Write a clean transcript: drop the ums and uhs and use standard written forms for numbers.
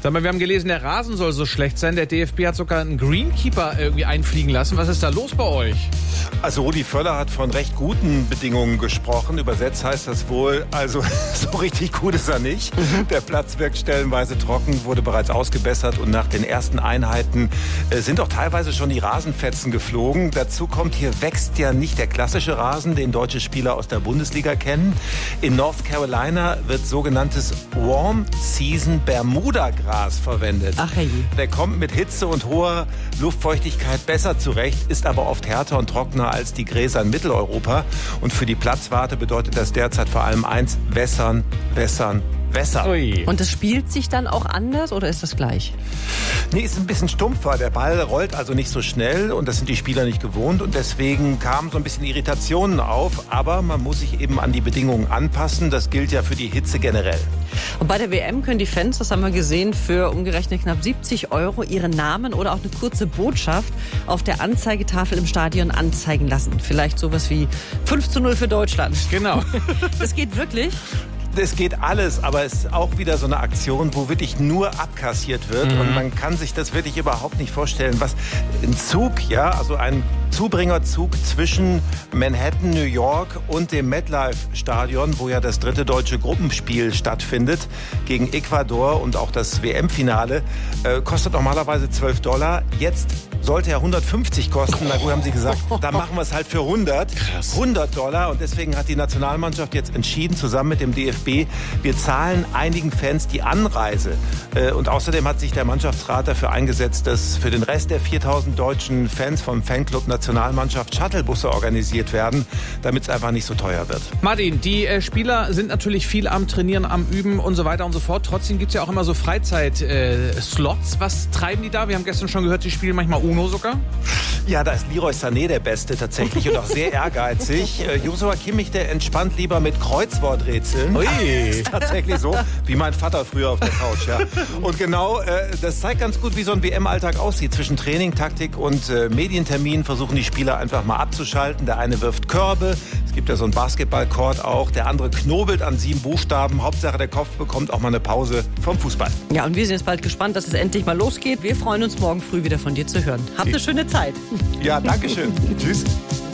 Sag mal, wir haben gelesen, der Rasen soll so schlecht sein. Der DFB hat sogar einen Greenkeeper irgendwie einfliegen lassen. Was ist da los bei euch? Also Rudi Völler hat von recht guten Bedingungen gesprochen. Übersetzt heißt das wohl, also so richtig gut ist er nicht. Der Platz wirkt stellenweise trocken, wurde bereits ausgebessert und nach den ersten Einheiten sind auch teilweise schon die Rasenfetzen geflogen. Dazu kommt, hier wächst ja nicht der klassische Rasen, den deutsche Spieler aus der Bundesliga kennen. In North Carolina wird sogenanntes Warm Season Bermuda-Gras verwendet. Ach hey. Der kommt mit Hitze und hoher Luftfeuchtigkeit besser zurecht, ist aber oft härter und trockener als die Gräser in Mitteleuropa. Und für die Platzwarte bedeutet das derzeit vor allem eins: wässern, wässern, wässern. Ui. Und das spielt sich dann auch anders oder ist das gleich? Nee, ist ein bisschen stumpfer. Der Ball rollt also nicht so schnell und das sind die Spieler nicht gewohnt und deswegen kamen so ein bisschen Irritationen auf. Aber man muss sich eben an die Bedingungen anpassen. Das gilt ja für die Hitze generell. Und bei der WM können die Fans, das haben wir gesehen, für umgerechnet knapp 70 € ihren Namen oder auch eine kurze Botschaft auf der Anzeigetafel im Stadion anzeigen lassen. Vielleicht sowas wie 5:0 für Deutschland. Genau. Das geht wirklich? Es geht alles, aber es ist auch wieder so eine Aktion, wo wirklich nur abkassiert wird. Und man kann sich das wirklich überhaupt nicht vorstellen. Was ein Zug, ja, also ein Zubringerzug zwischen Manhattan, New York und dem MetLife-Stadion, wo ja das 3. deutsche Gruppenspiel stattfindet, gegen Ecuador und auch das WM-Finale, kostet normalerweise $12. Jetzt sollte er 150 kosten. Na gut, haben sie gesagt, da machen wir es halt für 100. Krass. $100. Und deswegen hat die Nationalmannschaft jetzt entschieden, zusammen mit dem DFB, wir zahlen einigen Fans die Anreise. Und außerdem hat sich der Mannschaftsrat dafür eingesetzt, dass für den Rest der 4000 deutschen Fans vom Fanclub Nationalmannschaft Shuttlebusse organisiert werden, damit es einfach nicht so teuer wird. Martin, die Spieler sind natürlich viel am Trainieren, am Üben und so weiter und so fort. Trotzdem gibt es ja auch immer so Freizeit-Slots. Was treiben die da? Wir haben gestern schon gehört, sie spielen manchmal Uno sogar. Ja, da ist Leroy Sané der Beste tatsächlich und auch sehr ehrgeizig. Joshua Kimmich, der entspannt lieber mit Kreuzworträtseln. Ui. Ist tatsächlich so, wie mein Vater früher auf der Couch. Ja. Und genau, das zeigt ganz gut, wie so ein WM-Alltag aussieht. Zwischen Training, Taktik und Medientermin versuchen die Spieler einfach mal abzuschalten. Der eine wirft Körbe, es gibt ja so einen Basketballcourt auch. Der andere knobelt an 7 Buchstaben. Hauptsache, der Kopf bekommt auch mal eine Pause vom Fußball. Ja, und wir sind jetzt bald gespannt, dass es endlich mal losgeht. Wir freuen uns, morgen früh wieder von dir zu hören. Habt eine schöne Zeit. Ja, danke schön. Tschüss.